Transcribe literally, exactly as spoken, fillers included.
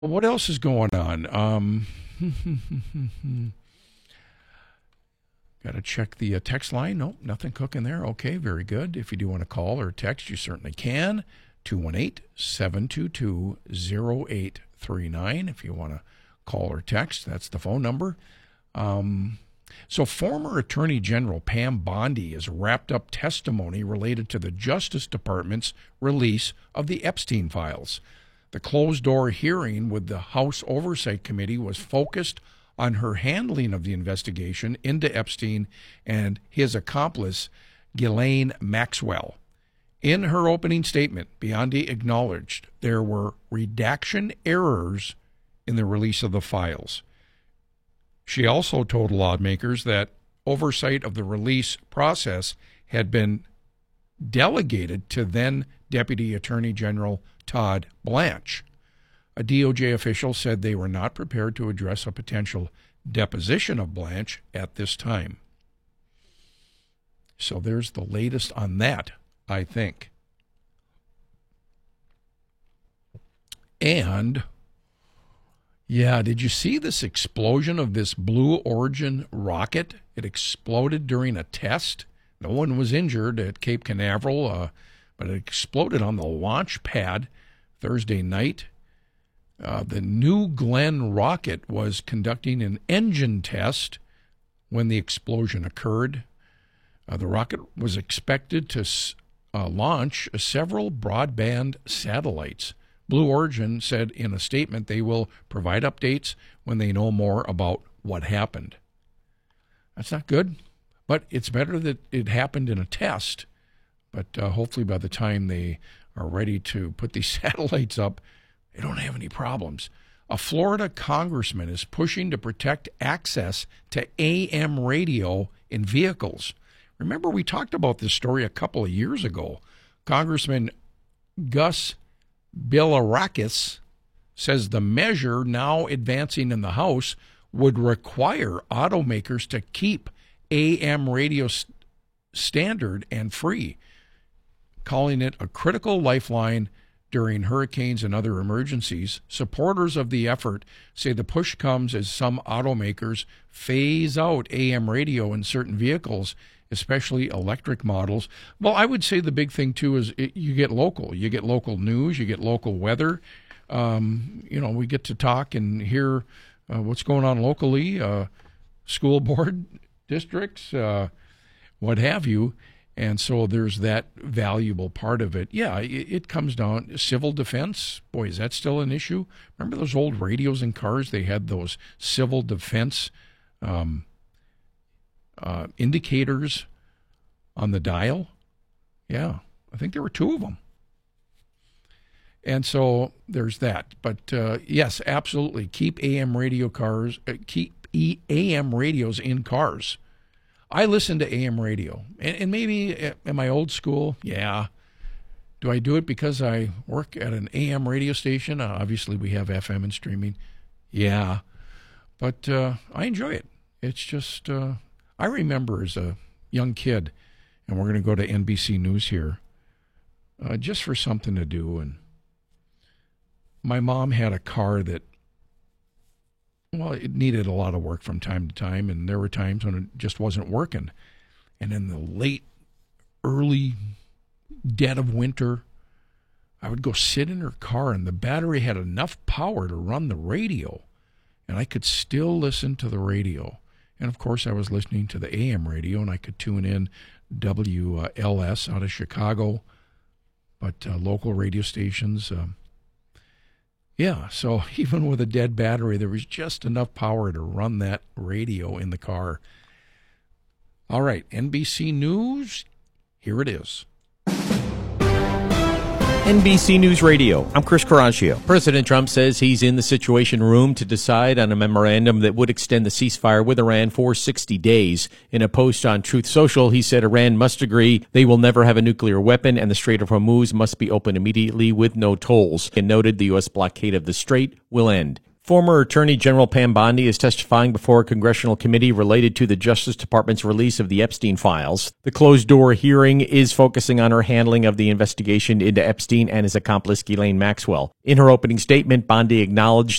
What else is going on? Um, got to check the uh, text line. Nope, nothing cooking there. Okay, very good. If you do want to call or text, you certainly can. two one eight, seven two two, zero eight three nine. If you want to call or text, that's the phone number. Um, so former Attorney General Pam Bondi has wrapped up testimony related to the Justice Department's release of the Epstein files. The closed-door hearing with the House Oversight Committee was focused on her handling of the investigation into Epstein and his accomplice, Ghislaine Maxwell. In her opening statement, Bondi acknowledged there were redaction errors in the release of the files. She also told lawmakers that oversight of the release process had been delegated to then Deputy Attorney General Todd Blanche. A D O J official said they were not prepared to address a potential deposition of Blanche at this time. So there's the latest on that, I think. And, yeah, did you see this explosion of this Blue Origin rocket? It exploded during a test. No one was injured at Cape Canaveral, uh, but it exploded on the launch pad Thursday night. Uh, the New Glenn rocket was conducting an engine test when the explosion occurred. Uh, the rocket was expected to uh, launch several broadband satellites. Blue Origin said in a statement they will provide updates when they know more about what happened. That's not good, but it's better that it happened in a test. But uh, hopefully by the time they are ready to put these satellites up, they don't have any problems. A Florida congressman is pushing to protect access to A M radio in vehicles. Remember, we talked about this story a couple of years ago. Congressman Gus Bilirakis says the measure now advancing in the House would require automakers to keep A M radio st- standard and free, calling it a critical lifeline during hurricanes and other emergencies. Supporters of the effort say the push comes as some automakers phase out A M radio in certain vehicles, especially electric models. Well, I would say the big thing, too, is it, you get local. You get local news. You get local weather. Um, you know, we get to talk and hear uh, what's going on locally, uh, school board districts, uh, what have you. And so there's that valuable part of it. Yeah, it, it comes down, civil defense, boy, is that still an issue? Remember those old radios in cars? They had those civil defense um, uh, indicators on the dial. Yeah, I think there were two of them. And so there's that. But uh, yes, absolutely, keep A M radio cars, uh, keep A M radios in cars. I listen to A M radio, and, and maybe am I old school? Yeah. Do I do it because I work at an A M radio station? Uh, obviously, we have F M and streaming. Yeah. But uh, I enjoy it. It's just, uh, I remember as a young kid, and we're going to go to N B C News here, uh, just for something to do. And my mom had a car that, well, it needed a lot of work from time to time, and there were times when it just wasn't working. And in the late, early dead of winter, I would go sit in her car, and the battery had enough power to run the radio, and I could still listen to the radio. And, of course, I was listening to the A M radio, and I could tune in W L S out of Chicago, but uh, local radio stations. Um, Yeah, so even with a dead battery, there was just enough power to run that radio in the car. All right, N B C News, here it is. N B C News Radio. I'm Chris Caraccio. President Trump says he's in the Situation Room to decide on a memorandum that would extend the ceasefire with Iran for sixty days. In a post on Truth Social, he said Iran must agree they will never have a nuclear weapon and the Strait of Hormuz must be opened immediately with no tolls, and noted the U S blockade of the strait will end Former Attorney General Pam Bondi is testifying before a congressional committee related to the Justice Department's release of the Epstein files. The closed-door hearing is focusing on her handling of the investigation into Epstein and his accomplice, Ghislaine Maxwell. In her opening statement, Bondi acknowledged